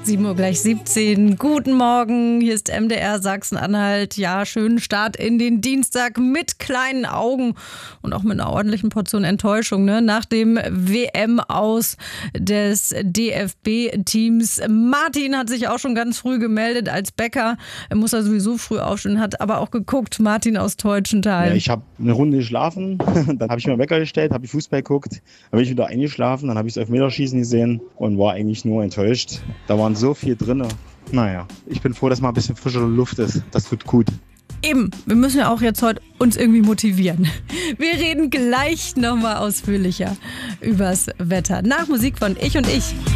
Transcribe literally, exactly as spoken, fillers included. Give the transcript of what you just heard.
sieben Uhr gleich siebzehn. Guten Morgen, hier ist M D R Sachsen-Anhalt. Ja, schönen Start in den Dienstag mit kleinen Augen und auch mit einer ordentlichen Portion Enttäuschung. Ne? Nach dem W M-Aus des D F B-Teams. Martin hat sich auch schon ganz früh gemeldet als Bäcker. Er muss ja sowieso früh aufstehen, hat aber auch geguckt. Martin aus Teutschenthal. Ja, ich habe eine Runde geschlafen, dann habe ich mir einen Wecker gestellt, habe ich Fußball geguckt, dann bin ich wieder eingeschlafen, dann habe ich das Elfmeterschießen gesehen und war eigentlich nur enttäuscht. Da waren so viel drin. Naja, ich bin froh, dass mal ein bisschen frischere Luft ist. Das tut gut. Eben, wir müssen ja auch jetzt heute uns irgendwie motivieren. Wir reden gleich nochmal ausführlicher übers Wetter. Nach Musik von Ich und Ich.